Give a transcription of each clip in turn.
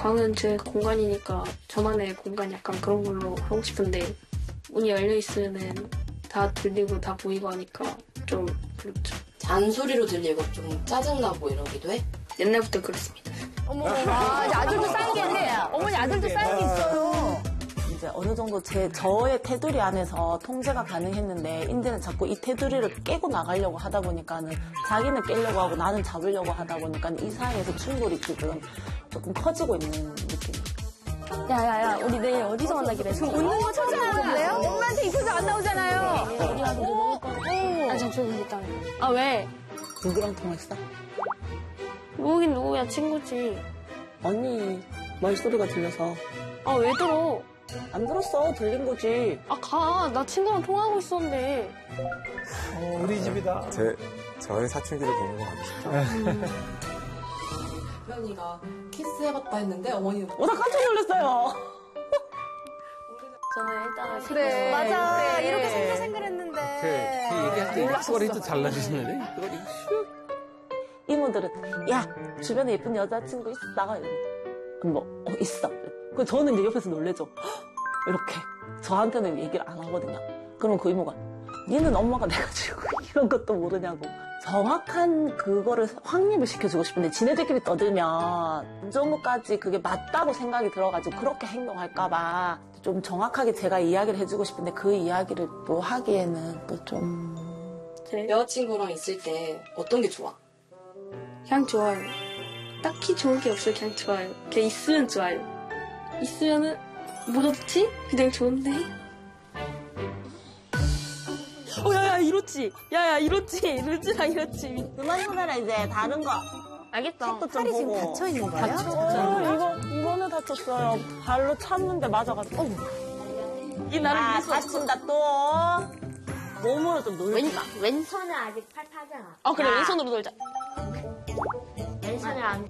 방은 제 공간이니까 저만의 공간 약간 그런 걸로 하고 싶은데 문이 열려있으면 다 들리고 다 보이고 하니까 좀 그렇죠. 잔소리로 들리고 좀 짜증나고 이러기도 해? 옛날부터 그렇습니다. 어머, 아들도 쌓인 게 있네. 어머니 아들도 쌓인 게 있어요. 이제 어느 정도 저의 테두리 안에서 통제가 가능했는데 인디는 자꾸 이 테두리를 깨고 나가려고 하다 보니까는 자기는 깨려고 하고 나는 잡으려고 하다 보니까 이 사이에서 충돌이 지금 조금 커지고 있는 느낌. 야야야, 우리 내일 어디서 만나기로 했어? 웃는 거 찾아야 엄마한테 이 표정 안 나오잖아요. 우리 아들 먹을 거고. 아, 전 조금 있다. 아, 왜? 누구랑 통화했어? 누구긴 누구야, 친구지. 언니 말소리가 들려서. 아, 왜 들어? 안 들었어. 들린 거지. 아, 가. 나 친구랑 통화하고 있었는데. 우리 집이다. 저의 사춘기를 보는 거 같죠. 혜연이가 키스해봤다 했는데 어머니는 나 깜짝 놀랐어요. 저는 일단 그래. 맞아. 그래. 이렇게 생글생글했는데. 그 얘기할 때 목소리도 달라지시네. 이모들은 야 주변에 예쁜 여자친구 있어? 있어. 그 저는 이제 옆에서 놀래죠. 이렇게 저한테는 얘기를 안 하거든요. 그럼 그 이모가 니는 엄마가 돼가지고 이런 것도 모르냐고. 정확한 그거를 확립을 시켜주고 싶은데 지네들끼리 떠들면 안 좋은 것까지 그게 맞다고 생각이 들어가지고 그렇게 행동할까봐 좀 정확하게 제가 이야기를 해주고 싶은데 그 이야기를 또 하기에는 또 좀 여자친구랑 있을 때 어떤 게 좋아? 그냥 좋아요. 딱히 좋은 게 없어요. 그냥 좋아요. 그냥 있으면 좋아요. 있으면은 뭐가 좋지? 그냥 좋은데. 야야, 이렇지. 야야, 이렇지. 루즈랑 이렇지. 그만 해라 이제 다른 거. 알겠다. 책도 좀 팔이 지금 보고. 닫혀 있는 거예요? 이거는 다쳤어요. 발로 찼는데 맞아가지고. 이 나를 위해서. 다친다 또. 몸으로 좀 놀지 마. 왼손은 아직 팔팔하잖아. 아, 그래. 왼손으로 놀자. 왼손을 안.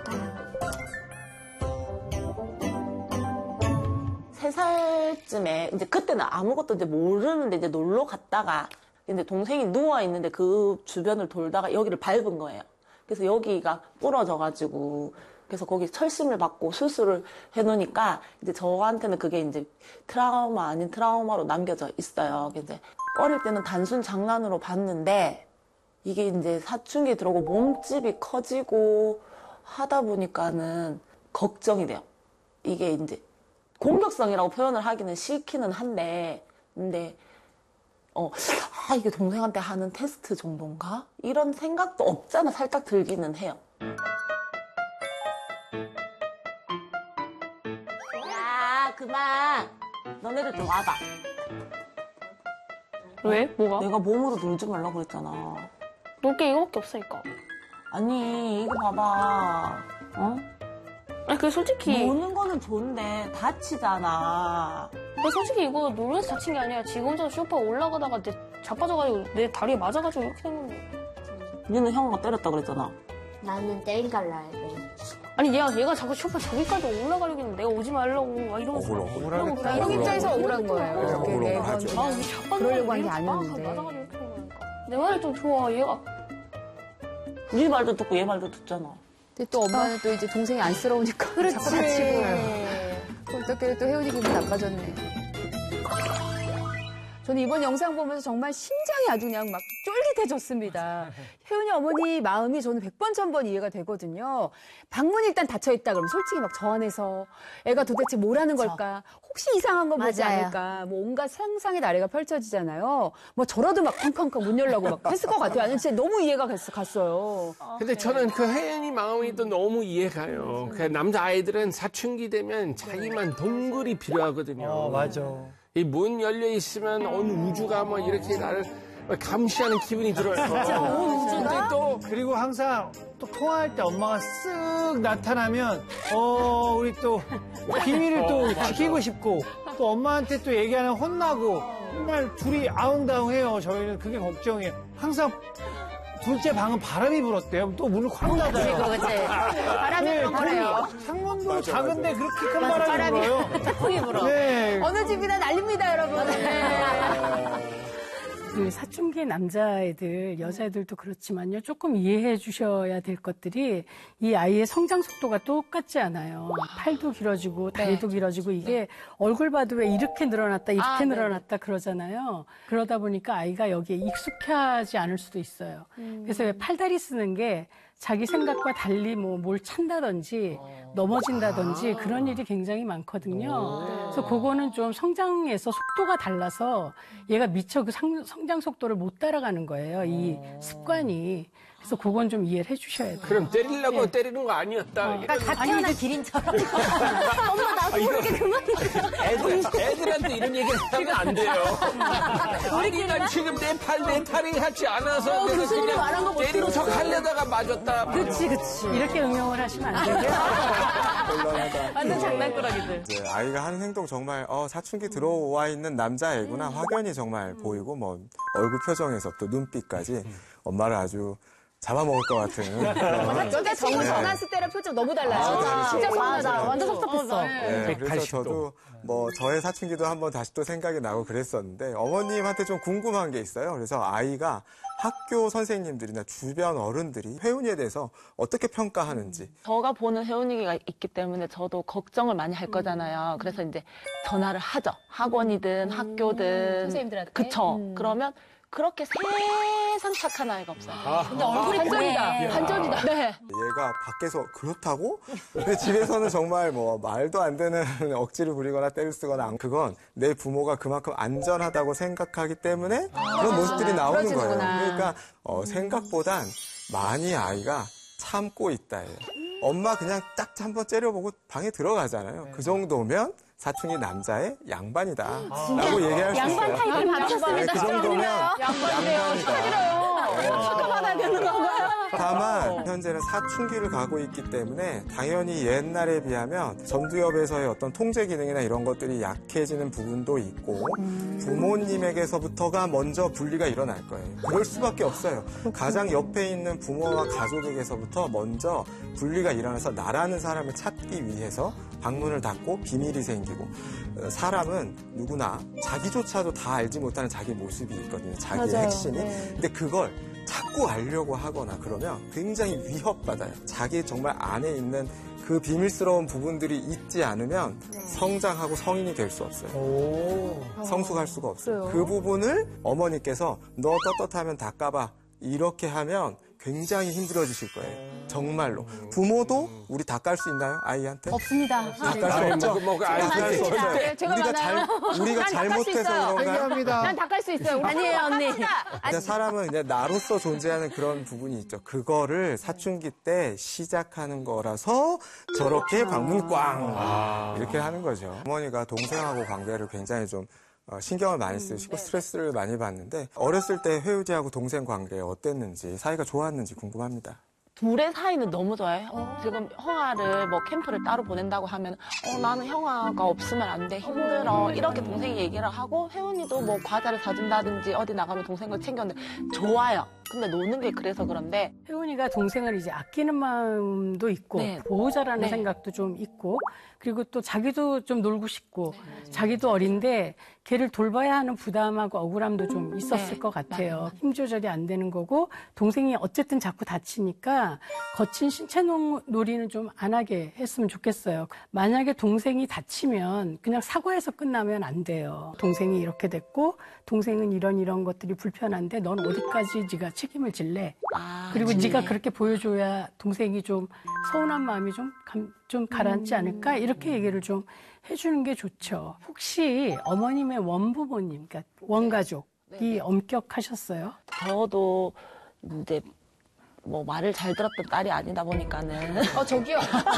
3살쯤에 이제 그때는 아무것도 이제 모르는데 이제 놀러 갔다가 근데 동생이 누워 있는데 그 주변을 돌다가 여기를 밟은 거예요. 그래서 여기가 부러져가지고 그래서 거기 철심을 받고 수술을 해놓으니까 이제 저한테는 그게 이제 트라우마 아닌 트라우마로 남겨져 있어요. 이제 어릴 때는 단순 장난으로 봤는데 이게 이제 사춘기 들어오고 몸집이 커지고 하다 보니까는 걱정이 돼요. 이게 이제 공격성이라고 표현을 하기는 싫기는 한데, 근데, 이게 동생한테 하는 테스트 정도인가? 이런 생각도 없잖아, 살짝 들기는 해요. 야, 그만. 너네들 좀 와봐. 왜? 뭐가? 내가 몸으로 놀지 말라고 그랬잖아. 놀 게 이거밖에 없으니까. 아니, 이거 봐봐. 아니, 그 솔직히. 노는 거는 좋은데 다치잖아. 근데 솔직히 이거 놀면서 다친 게 아니라 지금 전 소파 올라가다가 자빠져가지고 내 다리에 맞아가지고 이렇게 된 건데. 니는 형아가 때렸다 그랬잖아. 나는 때린 걸 알고. 아니 얘가 자꾸 소파 저기까지 올라가려고 했는데 내가 오지 말라고 막 이러고. 억울하겠다. 형 입장에서 억울한 거예요. 네, 이렇게 매번. 억울하죠. 우리 자빠져. 그러려고 한 게 아니었는데. 맞아가지고 이렇게 된 거니까. 내 말을 좀 좋아. 얘가. 네 말도 듣고 얘 말도 듣잖아. 근데 또 엄마는 또 이제 동생이 안쓰러우니까. 그렇지. 자꾸 다치고. 어떻게 또 혜원이 기분 나빠졌네. 저는 이번 영상 보면서 정말 심장이 아주 그냥 막 쫄깃해졌습니다. 혜은이 어머니 마음이 저는 100번, 1000번 이해가 되거든요. 방문이 일단 닫혀있다 그러면 솔직히 막 저 안에서 애가 도대체 뭐라는 걸까? 혹시 이상한 거 보지 맞아요. 않을까? 뭐 온갖 상상의 나래가 펼쳐지잖아요. 뭐 저라도 막 쾅쾅쾅 문 열라고 막 했을 것 같아요. 아니 진짜 너무 이해가 갔어요. 근데 저는 그 혜연이 마음이 또 너무 이해가요. 그 남자아이들은 사춘기 되면 자기만 동굴이 필요하거든요. 맞아. 이 문 열려 있으면 온 우주가 뭐 이렇게 나를 감시하는 기분이 들어요. 근데 또 그리고 항상 또 통화할 때 엄마가 쓱 나타나면 우리 또 비밀을 또 지키고 싶고 또 엄마한테 또 얘기하면 혼나고 정말 둘이 아웅다웅해요. 저희는 그게 걱정이에요. 항상 둘째 방은 바람이 불었대요. 또 문을 콱 닫아요. 그치. 바람이 네, 불어요. 창문도 작은데 그렇게 큰 바람이 불어요. 태풍이 불어. 네. 어느 집이나 난립니다, 여러분. 네. 그 사춘기 남자애들, 여자애들도 그렇지만요. 조금 이해해 주셔야 될 것들이 이 아이의 성장 속도가 똑같지 않아요. 팔도 길어지고 다리도 길어지고 이게 얼굴 봐도 왜 이렇게 늘어났다 이렇게 늘어났다 그러잖아요. 그러다 보니까 아이가 여기에 익숙하지 않을 수도 있어요. 그래서 왜 팔다리 쓰는 게 자기 생각과 달리 뭘 찬다든지 넘어진다든지 그런 일이 굉장히 많거든요. 그래서 그거는 좀 성장에서 속도가 달라서 얘가 미처 그 성장 속도를 못 따라가는 거예요. 이 습관이. 그래서 그건 좀 이해를 해주셔야 돼요. 그럼 때리려고 때리는 거 아니었다. 그러니까 갓 태어난 기린처럼. 엄마 나도 모르게 그만. 애들한테 이런 얘기를 하면 안 돼요. 아니, 난 지금 내 팔, 내 팔이 같지 않아서 그래서 그냥 때리는 척 하려다가 맞았다. 그치. 이렇게 응용을 하시면 안 되고요. 완전 장난꾸러기들. 이제 아이가 하는 행동 정말 사춘기 들어와 있는 남자애구나 확연히 정말 보이고 뭐 얼굴 표정에서 또 눈빛까지 엄마를 아주 잡아먹을 것 같은. 여자 친구 전화했을 때랑 표정 너무 달라요. 진짜 서운하다. 완전 섭섭했어. 네, 그래서 180도. 저도 뭐 저의 사춘기도 한번 다시 또 생각이 나고 그랬었는데 어머님한테 좀 궁금한 게 있어요. 그래서 아이가 학교 선생님들이나 주변 어른들이 혜은이에 대해서 어떻게 평가하는지. 저가 보는 혜은이가 있기 때문에 저도 걱정을 많이 할 거잖아요. 그래서 이제 전화를 하죠. 학원이든 학교든. 선생님들한테. 그쵸. 그러면 그렇게 세상 착한 아이가 없어요. 근데 얼굴이 반전이다. 반전이다. 네. 얘가 밖에서 그렇다고? 근데 집에서는 정말 뭐 말도 안 되는 억지를 부리거나 때를 쓰거나 그건 내 부모가 그만큼 안전하다고 생각하기 때문에 그런 모습들이 나오는 거예요. 그러지는구나. 그러니까 생각보단 많이 아이가 참고 있다예요. 엄마 그냥 딱 한번 째려보고 방에 들어가잖아요. 그 정도면 사춘기 남자의 양반이다 라고 얘기할 수 있어요. 양반 타이틀 받으셨습니다. 네, 그 정도면 양반이다. 축하받아야 되는 건가요? 다만 현재는 사춘기를 가고 있기 때문에 당연히 옛날에 비하면 전두엽에서의 어떤 통제 기능이나 이런 것들이 약해지는 부분도 있고 부모님에게서부터가 먼저 분리가 일어날 거예요. 그럴 수밖에 없어요. 가장 옆에 있는 부모와 가족에게서부터 먼저 분리가 일어나서 나라는 사람을 찾기 위해서 방문을 닫고 비밀이 생기고 사람은 누구나 자기조차도 다 알지 못하는 자기 모습이 있거든요. 자기의 맞아요. 핵심이. 근데 그걸 자꾸 알려고 하거나 그러면 굉장히 위협받아요. 자기 정말 안에 있는 그 비밀스러운 부분들이 있지 않으면 성장하고 성인이 될 수 없어요. 성숙할 수가 없어요. 그 부분을 어머니께서 너 떳떳하면 닦아봐 이렇게 하면 굉장히 힘들어지실 거예요. 정말로. 부모도 우리 닦을 수 있나요? 아이한테? 없습니다. 닦을 수 없죠. 닦을 수 없어요. 우리가 잘못해서 그런가요? 감사합니다. 난 닦을 수 있어요. 아니에요, 언니. 그냥 사람은 그냥 나로서 존재하는 그런 부분이 있죠. 그거를 사춘기 때 시작하는 거라서 저렇게 방문 꽝 이렇게 하는 거죠. 어머니가 동생하고 관계를 굉장히 좀 신경을 많이 쓰시고 스트레스를 많이 받는데 어렸을 때 회우지하고 동생 관계 어땠는지 사이가 좋았는지 궁금합니다. 둘의 사이는 너무 좋아요. 지금 형아를 뭐 캠프를 따로 보낸다고 하면 나는 형아가 없으면 안 돼, 힘들어 이렇게 동생이 얘기를 하고 혜은이도 뭐 과자를 사준다든지 어디 나가면 동생을 챙겼는데 좋아요. 근데 노는 게 그래서 그런데 혜은이가 동생을 이제 아끼는 마음도 있고 네. 보호자라는 네. 생각도 좀 있고 그리고 또 자기도 좀 놀고 싶고 자기도 어린데 걔를 돌봐야 하는 부담하고 억울함도 좀 있었을 네. 것 같아요. 힘 조절이 안 되는 거고 동생이 어쨌든 자꾸 다치니까 거친 신체 놀이는 좀 안 하게 했으면 좋겠어요. 만약에 동생이 다치면 그냥 사과해서 끝나면 안 돼요. 동생이 이렇게 됐고 동생은 이런 것들이 불편한데 넌 어디까지 네가 책임을 질래? 그리고 네가 그렇게 보여줘야 동생이 좀 서운한 마음이 좀 가라앉지 않을까? 이렇게 얘기를 좀 해주는 게 좋죠. 혹시 어머님의 원부모님, 그러니까 원가족이 엄격하셨어요? 저도 이제 뭐 말을 잘 들었던 딸이 아니다 보니까는 저기요.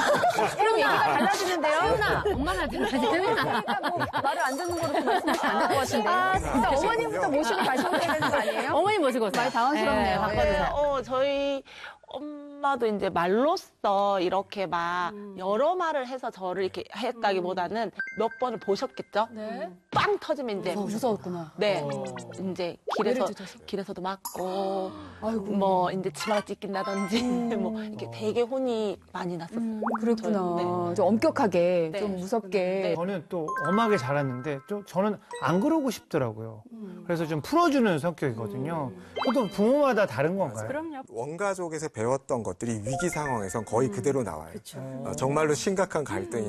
그럼 얘기가 달라지는데요? 엄마 말 들어야지. 말을 안 듣는 거로 말씀하시면 안 될 것 같은데. 진짜 어머님부터 모시고 가셔야 되는 거 아니에요? 어머니 모시고 오세요. 많이 당황스럽네요. 저희 엄마도 이제 말로써 이렇게 막 여러 말을 해서 저를 이렇게 했다기보다는 몇 번을 보셨겠죠? 네. 빵 터지면 이제 무서웠구나. 네, 이제 예를 들어서? 길에서도 맞고, 아이고. 뭐 이제 치마가 찢긴다든지, 뭐 이렇게 되게 혼이 많이 났었어요. 그랬구나. 저는, 네. 좀 엄격하게, 네. 좀 무섭게. 네. 저는 또 엄하게 자랐는데 또 저는 안 그러고 싶더라고요. 그래서 좀 풀어주는 성격이거든요. 그것도 부모마다 다른 건가요? 그럼요. 원가족에서 배웠던 것들이 위기 상황에선 거의 그대로 나와요. 정말로 심각한 갈등이